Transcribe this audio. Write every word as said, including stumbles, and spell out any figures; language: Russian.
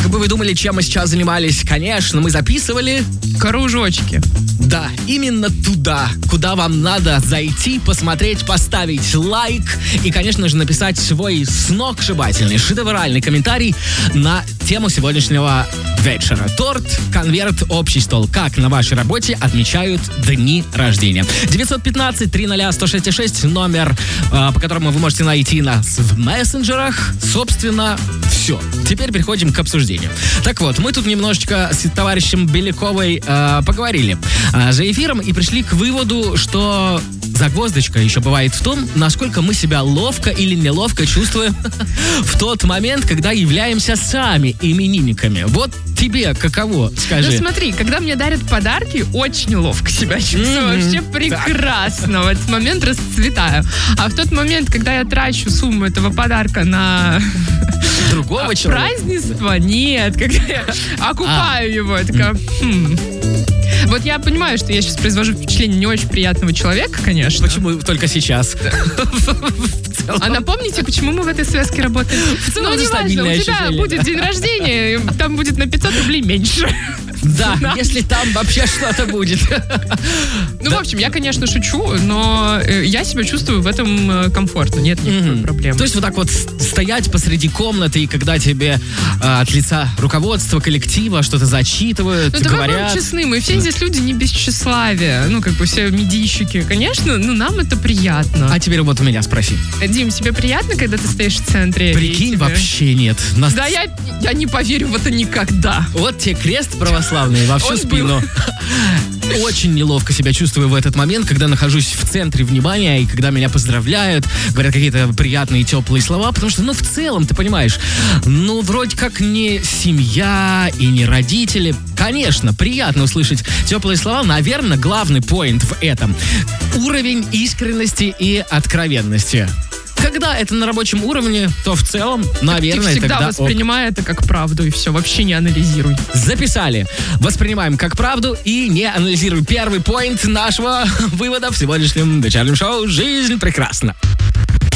Как бы вы думали, чем мы сейчас занимались? Конечно, мы записывали... Кружочки. Да, именно туда, куда вам надо зайти, посмотреть, поставить лайк и, конечно же, написать свой сногсшибательный, шедевральный комментарий на тему сегодняшнего вечера. Торт, конверт, общий стол. Как на вашей работе отмечают дни рождения? девятьсот пятнадцать триста сто шесть шесть номер, э, по которому вы можете найти нас в мессенджерах. Собственно, все. Теперь переходим к обсуждению. Так вот, мы тут немножечко с товарищем Беляковой э, поговорили э, за эфиром и пришли к выводу, что загвоздочка еще бывает в том, насколько мы себя ловко или неловко чувствуем в тот момент, когда являемся сами именинниками. Вот тебе каково, скажи? Ну смотри, когда мне дарят подарки, очень ловко себя чувствую. Mm-hmm. Вообще прекрасно. В этот момент расцветаю. А в тот момент, когда я трачу сумму этого подарка на... другого человека? Празднество? Нет. Когда я окупаю а. его, я такая... Хм. Вот я понимаю, что я сейчас произвожу впечатление не очень приятного человека, конечно. Почему только сейчас? А напомните, почему мы в этой связке работаем? Ну, неважно, у тебя будет день рождения, там будет на пятьсот рублей меньше. Да, если там вообще что-то будет. Ну, в общем, я, конечно, шучу, но я себя чувствую в этом комфортно, нет никакой проблемы. То есть вот так вот стоять посреди комнаты, и когда тебе от лица руководства, коллектива что-то зачитывают, говорят... Ну, давай будем честны, мы все здесь люди не без тщеславия, ну, как бы все медийщики. Конечно, ну, нам это приятно. А теперь вот у меня спроси. Дим, тебе приятно, когда ты стоишь в центре? Прикинь, тебе... вообще нет. Нас... Да, я, я не поверю в это никогда. Вот тебе крест православный во всю Он спину. Был. Очень неловко себя чувствую в этот момент, когда нахожусь в центре внимания, и когда меня поздравляют, говорят какие-то приятные, теплые слова, потому что, ну, в целом, ты понимаешь, ну, вроде как не семья и не родители. Конечно, приятно услышать теплые слова. Наверное, главный поинт в этом — уровень искренности и откровенности. Когда это на рабочем уровне, то в целом, наверное, ты всегда тогда воспринимай ок. это как правду, и все, вообще не анализируй. Записали. Воспринимаем как правду и не анализируй. Первый поинт нашего вывода в сегодняшнем вечернем шоу «Жизнь прекрасна».